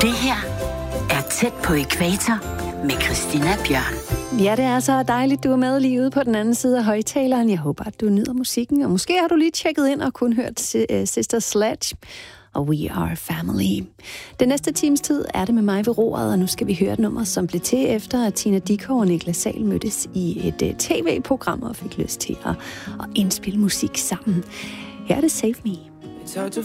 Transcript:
Det her er Tæt på ækvator med Christina Bjørn. Ja, det er så dejligt, du er med lige ude på den anden side af højtaleren. Jeg håber, at du nyder musikken, og måske har du lige tjekket ind og kun hørt Sister Sledge og We Are Family. Den næste times tid er det med mig ved roret, og nu skal vi høre et nummer, som blev til efter, at Tina Dickow og Niklas Sahl mødtes i et tv-program og fik lyst til at indspille musik sammen. Her er det Save Me. It's hard to